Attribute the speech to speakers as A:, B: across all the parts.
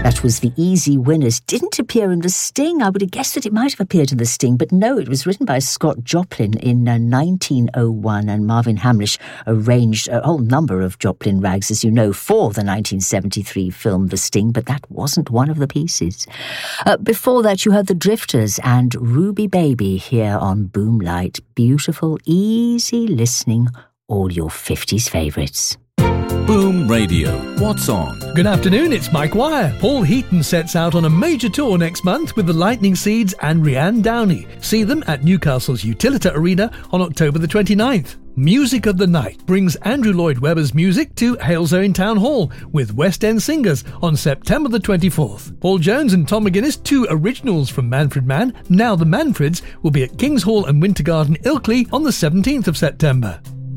A: That was The Easy Winners. Didn't appear in The Sting. I would have guessed that it might have appeared in The Sting, but no, it was written by Scott Joplin in 1901, and Marvin Hamlish arranged a whole number of Joplin rags, as you know, for the 1973 film The Sting, but that wasn't one of the pieces. Before that, you heard The Drifters and Ruby Baby here on Boomlight. Beautiful, easy listening, all your 50s favourites.
B: Boom Radio. What's on?
C: Good afternoon, it's Mike Wire. Paul Heaton sets out on a major tour next month with the Lightning Seeds and Rianne Downey. See them at Newcastle's Utilita Arena on October the 29th. Music of the Night brings Andrew Lloyd Webber's music to Halesoe Town Hall with West End Singers on September the 24th. Paul Jones and Tom McGuinness, two originals from Manfred Mann, now the Manfreds, will be at King's Hall and Winter Garden, Ilkley on the 17th of September.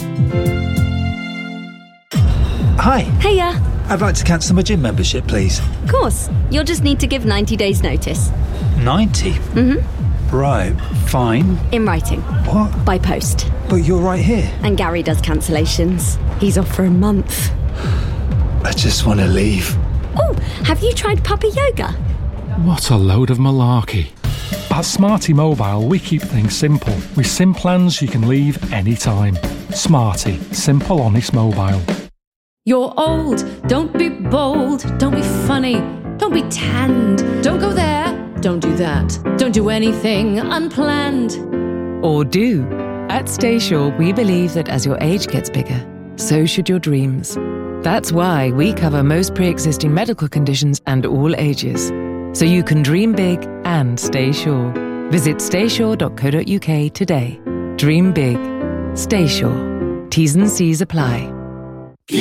D: Hi.
E: Hiya.
D: I'd like to cancel my gym membership, please.
E: Of course. You'll just need to give 90 days notice.
D: 90?
E: Mm-hmm.
D: Right, fine.
E: In writing.
D: What?
E: By post.
D: But you're right here.
E: And Gary does cancellations. He's off for a month.
D: I just want to leave.
E: Oh, have you tried puppy yoga?
F: What a load of malarkey. At Smarty Mobile, we keep things simple. With SIM plans you can leave anytime. Smarty. Simple, honest mobile.
G: You're old, don't be bold, don't be funny, don't be tanned, don't go there, don't do that, don't do anything unplanned.
H: Or do. At Staysure, we believe that as your age gets bigger, so should your dreams. That's why we cover most pre-existing medical conditions and all ages, so you can dream big and stay sure. Visit staysure.co.uk today. Dream big. Stay sure. T's and C's apply.